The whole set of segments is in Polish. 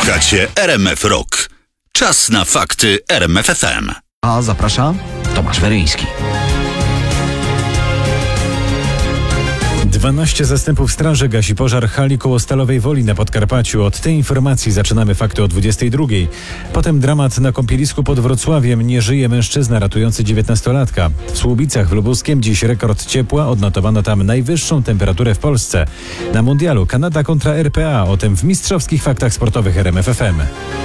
Słuchacie RMF Rock. Czas na fakty RMF FM. A zaprasza Tomasz Weryński. 12 zastępów straży gasi pożar hali koło Stalowej Woli na Podkarpaciu. Od tej informacji zaczynamy fakty o 22. Potem dramat na kąpielisku pod Wrocławiem. Nie żyje mężczyzna ratujący 19-latka. W Słubicach w Lubuskiem dziś rekord ciepła. Odnotowano tam najwyższą temperaturę w Polsce. Na mundialu Kanada kontra RPA. O tym w mistrzowskich faktach sportowych RMF FM.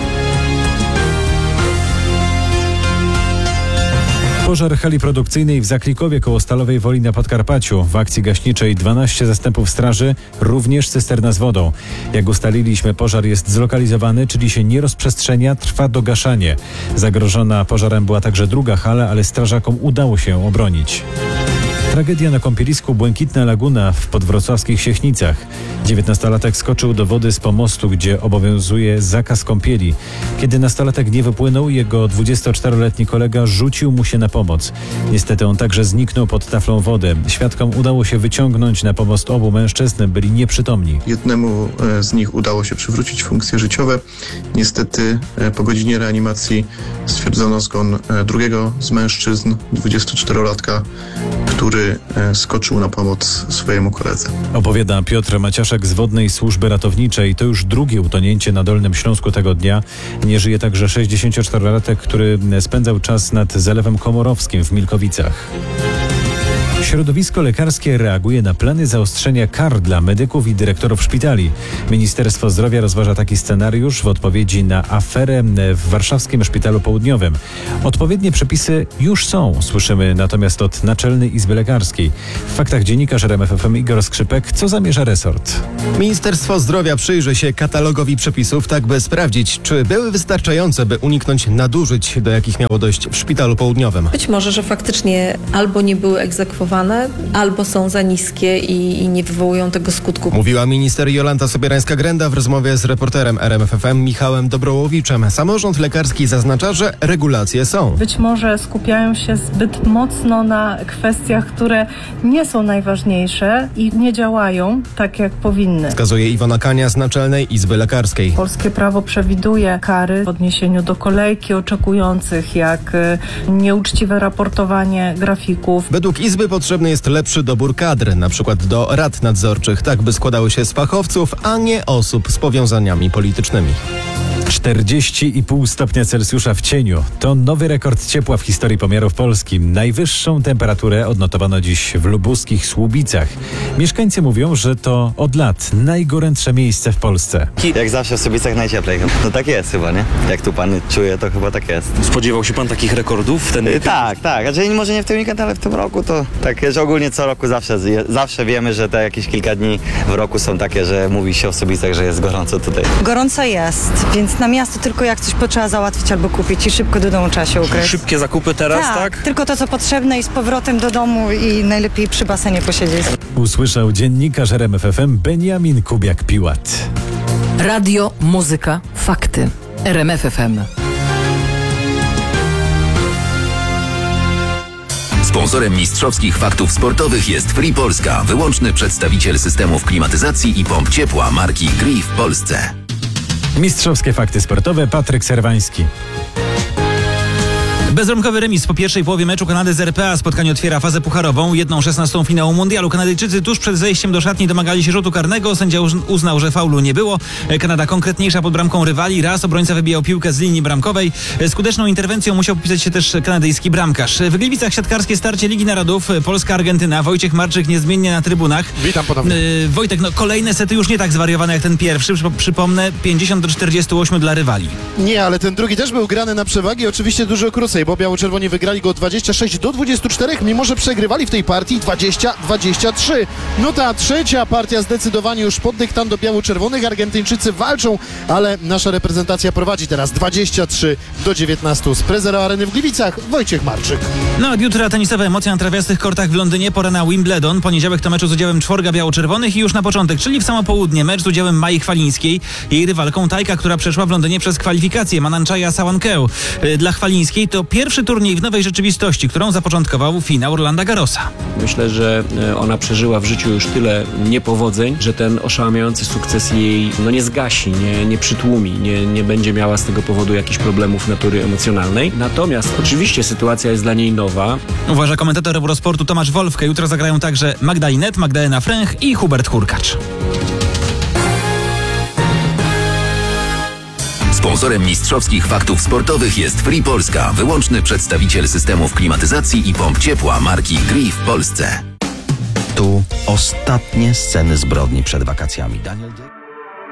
Pożar hali produkcyjnej w Zaklikowie koło Stalowej Woli na Podkarpaciu. W akcji gaśniczej 12 zastępów straży, również cysterna z wodą. Jak ustaliliśmy, pożar jest zlokalizowany, czyli się nie rozprzestrzenia, trwa dogaszanie. Zagrożona pożarem była także druga hala, ale strażakom udało się ją obronić. Tragedia na kąpielisku Błękitna Laguna w podwrocławskich Sieśnicach. 19-latek skoczył do wody z pomostu, gdzie obowiązuje zakaz kąpieli. Kiedy nastolatek nie wypłynął, jego 24-letni kolega rzucił mu się na pomoc. Niestety on także zniknął pod taflą wody. Świadkom udało się wyciągnąć na pomost obu mężczyzn, byli nieprzytomni. Jednemu z nich udało się przywrócić funkcje życiowe. Niestety po godzinie reanimacji stwierdzono zgon drugiego z mężczyzn, 24-latka, który skoczył na pomoc swojemu koledze. Opowiada Piotr Maciaszek z Wodnej Służby Ratowniczej. To już drugie utonięcie na Dolnym Śląsku tego dnia. Nie żyje także 64-latek, który spędzał czas nad Zalewem Komorowskim w Milkowicach. Środowisko lekarskie reaguje na plany zaostrzenia kar dla medyków i dyrektorów szpitali. Ministerstwo Zdrowia rozważa taki scenariusz w odpowiedzi na aferę w warszawskim Szpitalu Południowym. Odpowiednie przepisy już są, słyszymy natomiast od Naczelnej Izby Lekarskiej. W faktach dziennikarz RMF FM Igor Skrzypek. Co zamierza resort? Ministerstwo Zdrowia przyjrzy się katalogowi przepisów, tak by sprawdzić, czy były wystarczające, by uniknąć nadużyć, do jakich miało dojść w Szpitalu Południowym. Być może, że faktycznie albo nie były egzekwowane, albo są za niskie i nie wywołują tego skutku. Mówiła minister Jolanta Sobierańska-Grenda w rozmowie z reporterem RMF FM Michałem Dobrołowiczem. Samorząd lekarski zaznacza, że regulacje są. Być może skupiają się zbyt mocno na kwestiach, które nie są najważniejsze i nie działają tak, jak powinny. Wskazuje Iwona Kania z Naczelnej Izby Lekarskiej. Polskie prawo przewiduje kary w odniesieniu do kolejki oczekujących, jak nieuczciwe raportowanie grafików. Według Izby potrzebny jest lepszy dobór kadr, na przykład do rad nadzorczych, tak by składały się z fachowców, a nie osób z powiązaniami politycznymi. 40,5 stopnia Celsjusza w cieniu. To nowy rekord ciepła w historii pomiarów Polski. Najwyższą temperaturę odnotowano dziś w lubuskich Słubicach. Mieszkańcy mówią, że to od lat najgorętsze miejsce w Polsce. Jak zawsze w Słubicach najcieplej. No tak jest chyba, nie? Jak tu pan czuje, to chyba tak jest. Spodziewał się pan takich rekordów w ten weekend? Tak. Znaczy, może nie w tym weekend, ale w tym roku to tak, że ogólnie co roku zawsze wiemy, że te jakieś kilka dni w roku są takie, że mówi się o Słubicach, że jest gorąco tutaj. Gorąco jest, więc na miasto tylko jak coś trzeba załatwić albo kupić i szybko do domu trzeba się ukryć. Szybkie zakupy teraz, tak? Tylko to, co potrzebne i z powrotem do domu i najlepiej przy basenie posiedzieć. Usłyszał dziennikarz RMF FM Beniamin Kubiak-Piłat. Radio, muzyka, fakty. RMF FM. Sponsorem mistrzowskich faktów sportowych jest Free Polska, wyłączny przedstawiciel systemów klimatyzacji i pomp ciepła marki Gree w Polsce. Mistrzowskie fakty sportowe, Patryk Serwański. Bezbramkowy remis po pierwszej połowie meczu Kanady z RPA. Spotkanie otwiera fazę pucharową. 1/16 finału mundialu. Kanadyjczycy tuż przed zejściem do szatni domagali się rzutu karnego. Sędzia uznał, że faulu nie było. Kanada konkretniejsza pod bramką rywali. Raz obrońca wybijał piłkę z linii bramkowej. Skuteczną interwencją musiał popisać się też kanadyjski bramkarz. W Gliwicach siatkarskie starcie Ligi Narodów. Polska-Argentyna. Wojciech Marczyk niezmiennie na trybunach. Witam ponownie. Wojtek, kolejne sety już nie tak zwariowane jak ten pierwszy. Przypomnę, 50-48 dla rywali. Nie, ale ten drugi też był grany na przewagi. Oczywiście dużo krócej, bo biało-czerwoni wygrali go 26-24, mimo że przegrywali w tej partii 20-23. No ta trzecia partia zdecydowanie już pod dyktando biało-czerwonych. Argentyńczycy walczą, ale nasza reprezentacja prowadzi teraz 23-19. Z prezera Areny w Gliwicach Wojciech Marczyk. No od jutra tenisowe emocje na trawiastych kortach w Londynie. Pora na Wimbledon. Poniedziałek to mecz z udziałem czworga biało-czerwonych i już na początek, czyli w samo południe, mecz z udziałem Mai Chwalińskiej. Jej rywalką Tajka, która przeszła w Londynie przez kwalifikację, Mananchaja Sawankeu. Dla Chwalińskiej to pierwszy turniej w nowej rzeczywistości, którą zapoczątkował finał Rolanda Garrosa. Myślę, że ona przeżyła w życiu już tyle niepowodzeń, że ten oszałamiający sukces jej nie zgasi, nie przytłumi, nie będzie miała z tego powodu jakichś problemów natury emocjonalnej. Natomiast oczywiście sytuacja jest dla niej nowa. Uważa komentator Eurosportu Tomasz Wolfke. Jutro zagrają także Magda Linette, Magdalena Fręch i Hubert Hurkacz. Sponsorem mistrzowskich faktów sportowych jest Free Polska, wyłączny przedstawiciel systemów klimatyzacji i pomp ciepła marki Gree w Polsce. Tu ostatnie sceny zbrodni przed wakacjami. Daniel